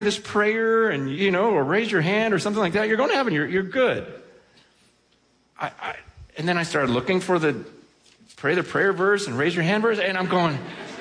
this prayer and, or raise your hand or something like that, you're going to heaven. You're good. And then I started looking for the pray the prayer verse and raise your hand verse, and I'm going,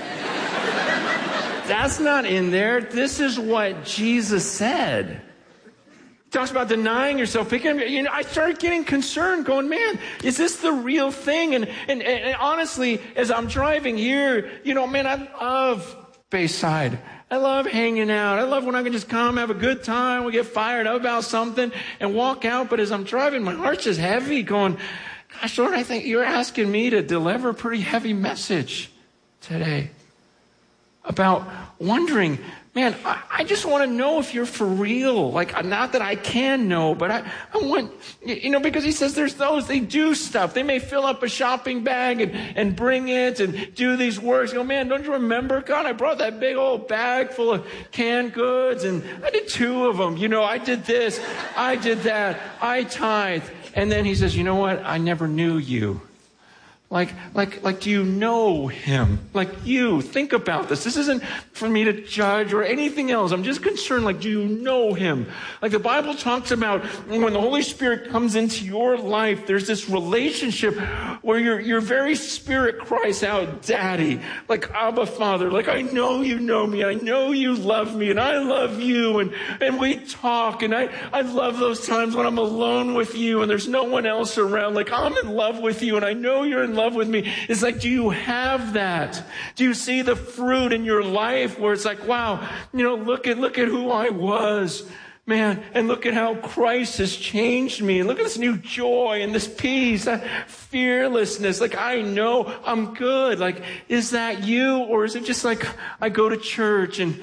that's not in there. This is what Jesus said. He talks about denying yourself, picking up. I started getting concerned, going, man, is this the real thing? And honestly, as I'm driving here, man, I love Bayside. I love hanging out. I love when I can just come, have a good time, we get fired up about something, and walk out. But as I'm driving, my heart's just heavy, going, gosh, Lord, I think you're asking me to deliver a pretty heavy message today about wondering, man, I just want to know if you're for real. Like, not that I can know, but I want, because he says there's those, they do stuff. They may fill up a shopping bag and bring it and do these works. Man, don't you remember, God, I brought that big old bag full of canned goods and I did 2 of them. I did this, I did that, I tithe. And then he says, you know what? I never knew you. Like, do you know him? Think about this. This isn't for me to judge or anything else. I'm just concerned, do you know him? The Bible talks about when the Holy Spirit comes into your life, there's this relationship where your very spirit cries out, Daddy, Abba, Father, I know you know me. I know you love me and I love you. And we talk and I love those times when I'm alone with you and there's no one else around. I'm in love with you and I know you're in love with me. It's do you have that? Do you see the fruit in your life where it's wow, look at who I was, man, and look at how Christ has changed me, and look at this new joy and this peace, that fearlessness. I know I'm good. Is that you, or is it just I go to church and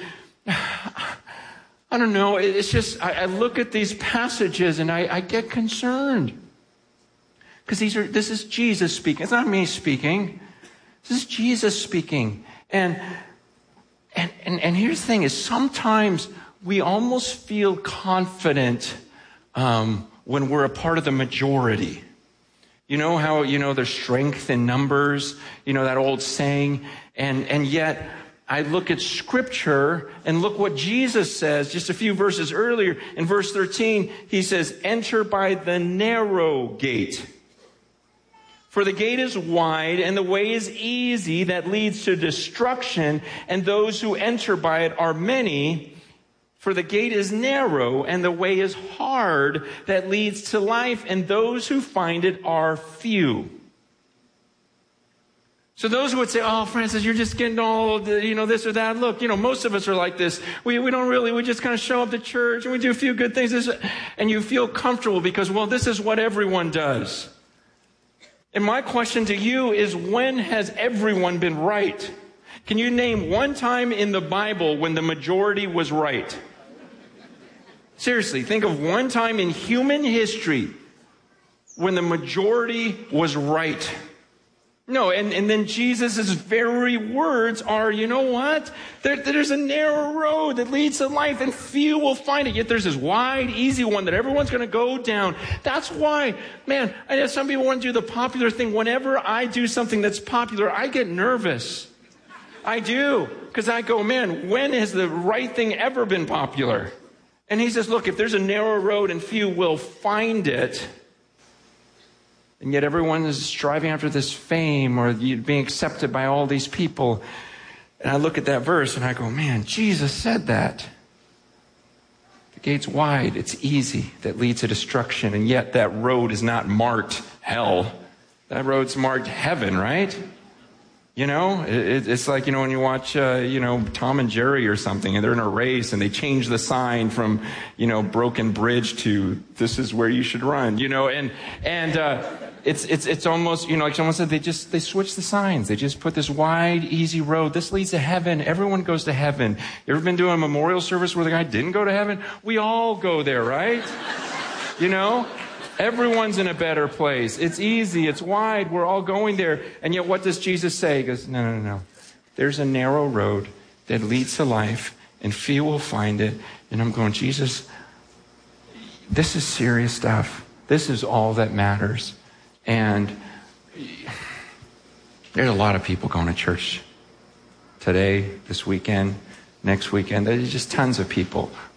I don't know. It's just I look at these passages and I get concerned. Because this is Jesus speaking. It's not me speaking. This is Jesus speaking. And here's the thing is sometimes we almost feel confident when we're a part of the majority. You know how, there's strength in numbers, that old saying. And yet I look at Scripture and look what Jesus says just a few verses earlier. In verse 13, he says, enter by the narrow gate. For the gate is wide and the way is easy that leads to destruction, and those who enter by it are many. For the gate is narrow and the way is hard that leads to life, and those who find it are few. So those who would say, oh, Francis, you're just getting all this or that. Look, most of us are like this. We don't really, we just kind of show up to church and we do a few good things. And you feel comfortable because, this is what everyone does. And my question to you is, when has everyone been right? Can you name one time in the Bible when the majority was right? Seriously, think of one time in human history when the majority was right. No, and then Jesus' very words are, you know what? There's a narrow road that leads to life and few will find it. Yet there's this wide, easy one that everyone's going to go down. That's why, man, I know some people want to do the popular thing. Whenever I do something that's popular, I get nervous. I do. Because I go, man, when has the right thing ever been popular? And he says, look, if there's a narrow road and few will find it, and yet everyone is striving after this fame or being accepted by all these people. And I look at that verse and I go, man, Jesus said that. The gate's wide, it's easy, that leads to destruction. And yet that road is not marked hell. That road's marked heaven, right? It's like, when you watch, Tom and Jerry or something, and they're in a race and they change the sign from, broken bridge to this is where you should run, it's almost, like someone said, they switch the signs. They just put this wide, easy road. This leads to heaven. Everyone goes to heaven. You ever been doing a memorial service where the guy didn't go to heaven? We all go there, right? Everyone's in a better place. It's easy. It's wide. We're all going there. And yet what does Jesus say? He goes, no. There's a narrow road that leads to life and few will find it. And I'm going, Jesus, this is serious stuff. This is all that matters. And there's a lot of people going to church today, this weekend, next weekend. There's just tons of people